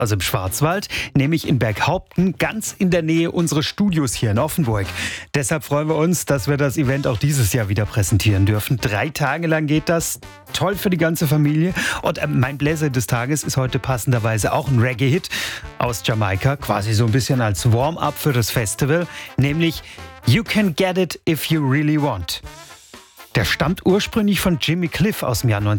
also im Schwarzwald, nämlich in Berghaupten, ganz in der Nähe unseres Studios hier in Offenburg. Deshalb freuen wir uns, dass wir das Event auch dieses Jahr wieder präsentieren dürfen. 3 Tage lang geht das. Toll für die ganze Familie. Und mein Bläser des Tages ist heute passenderweise auch ein Reggae-Hit aus Jamaika, quasi so ein bisschen als Warm-up für das Festival, nämlich You Can Get It If You Really Want. Der stammt ursprünglich von Jimmy Cliff aus dem Jahr 19